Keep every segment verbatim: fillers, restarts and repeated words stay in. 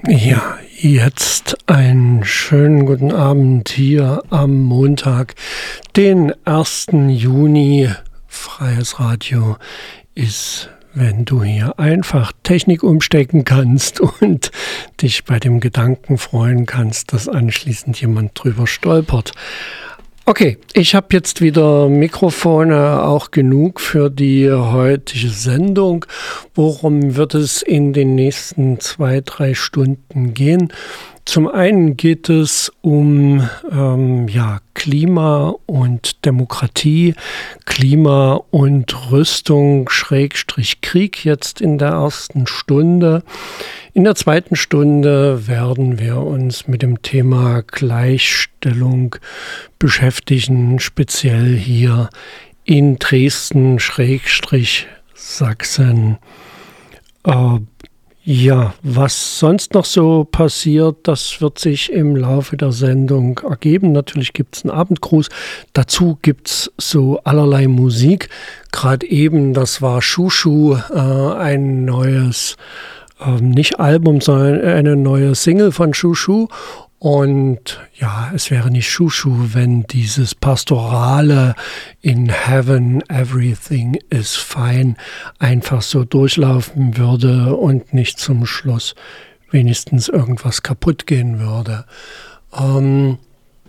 Ja, jetzt einen schönen guten Abend hier am Montag, den ersten Juni. Freies Radio ist, wenn du hier einfach Technik umstecken kannst und dich bei dem Gedanken freuen kannst, dass anschließend jemand drüber stolpert. Okay, ich habe jetzt wieder Mikrofone auch genug für die heutige Sendung. Worum wird es in den nächsten zwei, drei Stunden gehen? Zum einen geht es um ähm, ja, Klima und Demokratie, Klima und Rüstung, Schrägstrich Krieg jetzt in der ersten Stunde. In der zweiten Stunde werden wir uns mit dem Thema Gleichstellung beschäftigen, speziell hier in Dresden, Schrägstrich Sachsen. Äh, Ja, was sonst noch so passiert, das wird sich im Laufe der Sendung ergeben. Natürlich gibt es einen Abendgruß. Dazu gibt es so allerlei Musik. Gerade eben, das war Shushu, äh, ein neues, äh, nicht Album, sondern eine neue Single von Shushu. Und ja, es wäre nicht Shushu, wenn dieses pastorale In Heaven Everything is Fine einfach so durchlaufen würde und nicht zum Schluss wenigstens irgendwas kaputt gehen würde. Ähm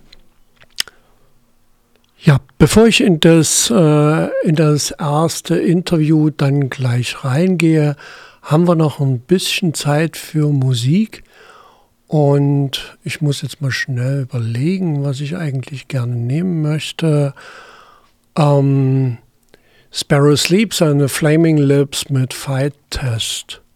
ja, bevor ich in das, äh, in das erste Interview dann gleich reingehe, haben wir noch ein bisschen Zeit für Musik. Und ich muss jetzt mal schnell überlegen, was ich eigentlich gerne nehmen möchte. Ähm, Sparrow Sleeps and the Flaming Lips mit Fight Test.